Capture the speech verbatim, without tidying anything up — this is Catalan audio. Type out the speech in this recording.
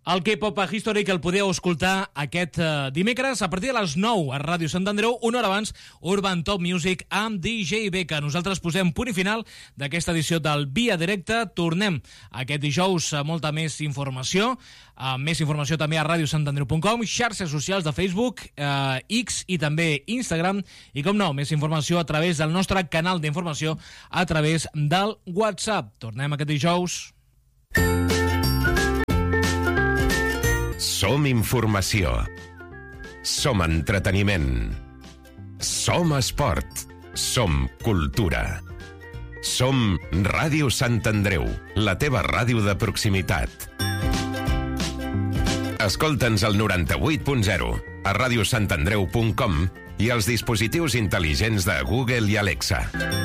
El K-Pop History, que el podeu escoltar aquest uh, dimecres a partir de les nou a Ràdio Sant Andreu, una hora abans, Urban Top Music amb D J Becca. Nosaltres posem punt i final d'aquesta edició del Via Directe. Tornem aquest dijous a molta més informació, uh, més informació també a radio sant andreu punt com, xarxes socials de Facebook, uh, X i també Instagram, i com no, més informació a través del nostre canal d'informació a través del WhatsApp. Tornem aquest dijous. Som informació. Som entreteniment. Som esport. Som cultura. Som Ràdio Sant Andreu, la teva ràdio de proximitat. Escolta'ns al noranta-vuit punt zero, a radio sant andreu punt com i als dispositius intel·ligents de Google i Alexa.